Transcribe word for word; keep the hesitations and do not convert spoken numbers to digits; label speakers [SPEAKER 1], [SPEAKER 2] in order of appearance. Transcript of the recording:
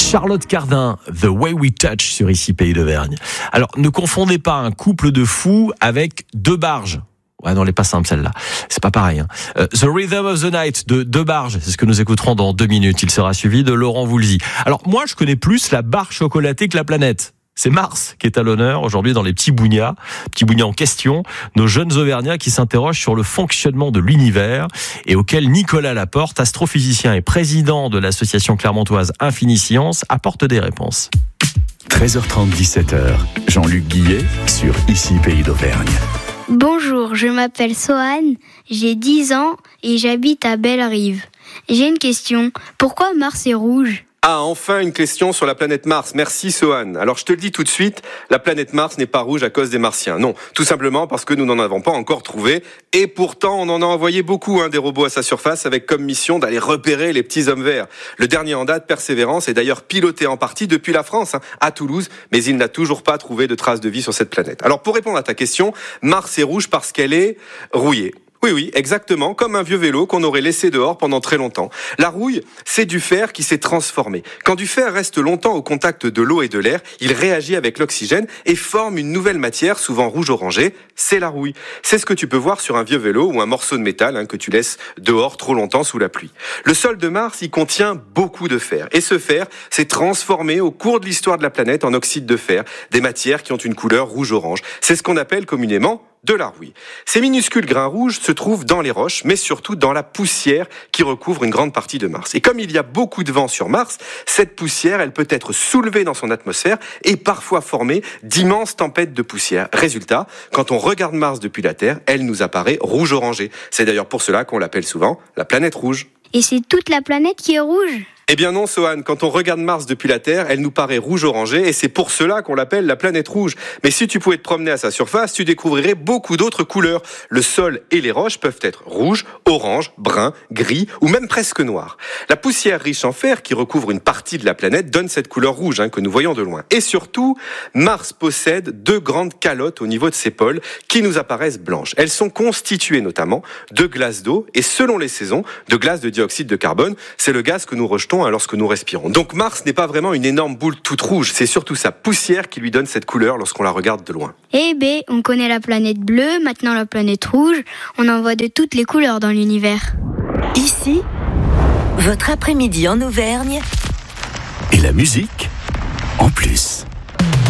[SPEAKER 1] Charlotte Cardin, The Way We Touch sur Ici Pays d'Auvergne. Alors, ne confondez pas un couple de fous avec deux barges. Ouais, non, elle est pas simple celle-là. C'est pas pareil. Hein. Euh, The Rhythm of the Night de Deux Barges, c'est ce que nous écouterons dans deux minutes. Il sera suivi de Laurent Voulzy. Alors moi, je connais plus la barre chocolatée que la planète. C'est Mars qui est à l'honneur aujourd'hui dans les petits bougnats, petits bougnats en question, nos jeunes Auvergnats qui s'interrogent sur le fonctionnement de l'univers et auquel Nicolas Laporte, astrophysicien et président de l'association clermontoise Infini Science, apporte des réponses.
[SPEAKER 2] treize heures trente, dix-sept heures, Jean-Luc Guillet sur Ici Pays d'Auvergne.
[SPEAKER 3] Bonjour, je m'appelle Sohan, j'ai dix ans et j'habite à Bellerive. J'ai une question, pourquoi Mars est rouge ?
[SPEAKER 4] Ah, enfin une question sur la planète Mars. Merci Sohan. Alors je te le dis tout de suite, la planète Mars n'est pas rouge à cause des Martiens. Non, tout simplement parce que nous n'en avons pas encore trouvé. Et pourtant, on en a envoyé beaucoup, hein, des robots à sa surface avec comme mission d'aller repérer les petits hommes verts. Le dernier en date, Persévérance, est d'ailleurs piloté en partie depuis la France, hein, à Toulouse, mais il n'a toujours pas trouvé de traces de vie sur cette planète. Alors pour répondre à ta question, Mars est rouge parce qu'elle est rouillée. Oui, oui, exactement, comme un vieux vélo qu'on aurait laissé dehors pendant très longtemps. La rouille, c'est du fer qui s'est transformé. Quand du fer reste longtemps au contact de l'eau et de l'air, il réagit avec l'oxygène et forme une nouvelle matière, souvent rouge-orangée, c'est la rouille. C'est ce que tu peux voir sur un vieux vélo ou un morceau de métal hein, que tu laisses dehors trop longtemps sous la pluie. Le sol de Mars, il contient beaucoup de fer. Et ce fer s'est transformé au cours de l'histoire de la planète en oxyde de fer, des matières qui ont une couleur rouge-orange. C'est ce qu'on appelle communément de la rouille. Ces minuscules grains rouges se trouvent dans les roches, mais surtout dans la poussière qui recouvre une grande partie de Mars. Et comme il y a beaucoup de vent sur Mars, cette poussière, elle peut être soulevée dans son atmosphère et parfois former d'immenses tempêtes de poussière. Résultat, quand on regarde Mars depuis la Terre, elle nous apparaît rouge-orangée. C'est d'ailleurs pour cela qu'on l'appelle souvent la planète rouge.
[SPEAKER 3] Et c'est toute la planète qui est rouge ?
[SPEAKER 4] Eh bien non, Sohan, quand on regarde Mars depuis la Terre, elle nous paraît rouge-orangée et c'est pour cela qu'on l'appelle la planète rouge. Mais si tu pouvais te promener à sa surface, tu découvrirais beaucoup d'autres couleurs. Le sol et les roches peuvent être rouges, orange, brun, gris ou même presque noirs. La poussière riche en fer qui recouvre une partie de la planète donne cette couleur rouge hein, que nous voyons de loin. Et surtout, Mars possède deux grandes calottes au niveau de ses pôles qui nous apparaissent blanches. Elles sont constituées notamment de glace d'eau et selon les saisons, de glace de dioxyde de carbone. C'est le gaz que nous rejetons lorsque nous respirons. Donc Mars n'est pas vraiment une énorme boule toute rouge, c'est surtout sa poussière qui lui donne cette couleur lorsqu'on la regarde de loin.
[SPEAKER 3] Eh ben, on connaît la planète bleue, maintenant la planète rouge, on en voit de toutes les couleurs dans l'univers.
[SPEAKER 5] Ici, votre après-midi en Auvergne.
[SPEAKER 2] Et la musique en plus.